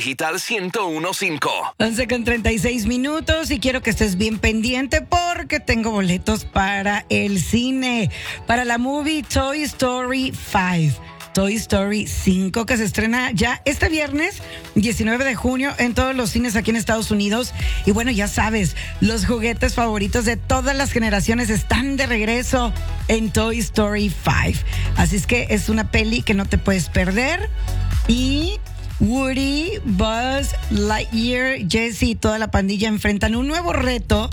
Digital 101.5. 11:36 y quiero que estés bien pendiente porque tengo boletos para el cine, para la movie Toy Story 5. Toy Story 5, que se estrena ya este viernes 19 de junio en todos los cines aquí en Estados Unidos. Y bueno, ya sabes, los juguetes favoritos de todas las generaciones están de regreso en Toy Story 5. Así es que es una peli que no te puedes perder. Y Woody, Buzz Lightyear, Jessie y toda la pandilla enfrentan un nuevo reto